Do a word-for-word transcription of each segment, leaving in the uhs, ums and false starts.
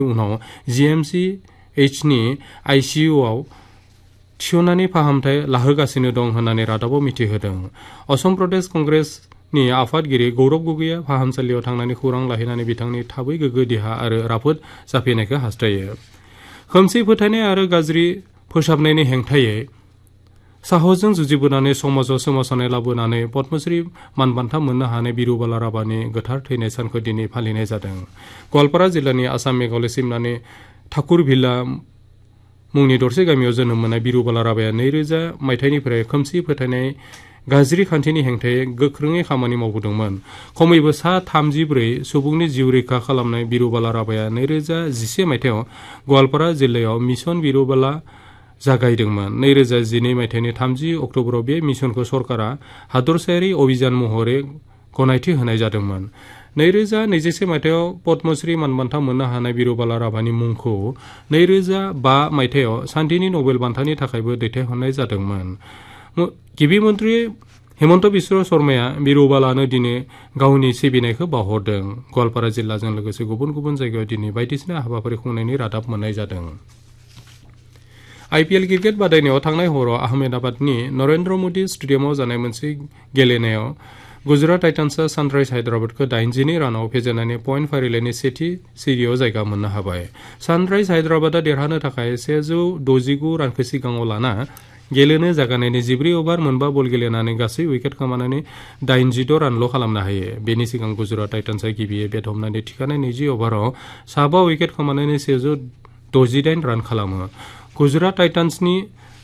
उनाव जीएमसी एचनि आईसीयूआव थिसननानै फाहामथाय लाहोगासिनो दं होननानै रादाबाव मिथिहोदों। असम प्रदेश कंग्रेसनि आफादगिरि गौरब गगैया फाहामसालियाव थांनानै खौरां लाहैनानै बिथांनि थाबै गोग्गो देहा आरो राफोद जाफिननायखौ हास्थायो। खोमसि फोथायनाय आरो गाज्रि फोसाबनायनि हेंथायै साहसजों जुजिबोनानै समाजाव सोमावसारनाय लाबोनानै पद्मश्री मानबान्था मोननो हानाय बिरुबाला राभानि गोथार थैनाय सानखौ दिनै फालिनाय जादों। गवालपारा जिल्लानि आसाम मेघालय सिमनानि ठाकुरभिला मुंनि दरसे गामियाव जोनोम मोननाय बिरुबाला राभाया नैरोजा मायथाइनिफ्राय खोमसि फोथायनाय गाज्रि खान्थिनि हेंथायै गोख्रोङै खामानि मावबोदोंमोन। खमैबो सा थामजिब्रै सुबुंनि जिउ रैखा खालामनाय बिरुबाला राभाया नैरोजा जिसे मायथाइयाव गवालपारा जिल्लायाव मिशन बिरुबाला जागायदोंमोन। नैरोजा जिनै मायथाइनि थामजि अक्ट'बराव बे मिशनखौ सरकारा हादरसायारि अभियान महरै गनायथि होनाय जादोंमोन। नैरोजा नैजिसे मायथाइयाव पद्मश्री मानबान्था मोननो हानाय बिरुबाला राभानि मुंखौ नैरोजा बा मायथाइयाव शान्तिनि नबेल बान्थानि थाखायबो दैथायहरनाय जादोंमोन। गिबि मन्त्रि हेमन्त बिश्व शर्माया बिरुबालानो दिनै गावनि सिबिनायखौ बावहरदों। गवालपारा जिल्लाजों लोगोसे गुबुन गुबुन जायगायाव दिनै बायदिसिना हाबाफारि खुंनायनि रादाब मोननाय जादों। आईपीएल क्रिकेट बादायनायाव थांनाय हराव आहमेदाबादनि नरेन्द्र मदि स्टेडियामाव जानाय मोनसे गेलेनायाव गुजरात टाइटान्सआ सानराइज हायद्राबादखौ दाइनजिनै रानाव फेजेननानै पइन्ट फारिलाइनि सेथि सिरियाव जायगा मोननो हाबाय। सानराइज हायद्राबादआ देरहानो थाखाय सेजौ द'जिगु रानखौ सिगाङाव लाना गेलेनो जागायनायनि जिब्रै अभार मोनबा बल गेलेनानै गासै उइकेट खोमानानै दाइनजिद' रानल' खालामनो हायो। बेनि सिगां गुजरात टाइटान्सआ गिबियै बेट हमनानै थिखानाय नैजि अभाराव साबा उइकेट खोमानानै सेजौ द'जिदाइन रान खालामो। गुजरात टाइटान्सनि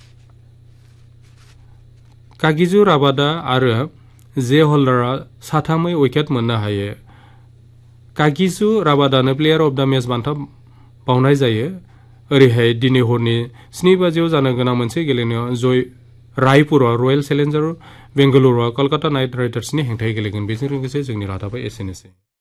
कागिजु राबादा आरो जे हल्डारआ साथामै उइकेट मोननो हायो। कागिजु राबादानो प्लेयार अफ द मेच बान्था बावनाय जायो। ओरैहाय दिनै हरनि स्नि बाजियाव जानो गोनां मोनसे गेलेनायाव जय रायपुराव रयेल चेलेन्जार बेंगालुरुआ कलकाता नाइट राइडार्सनि हेंथायै गेलेगोन। बेजों लोगोसे जोंनि रादाबा एसेनोसै।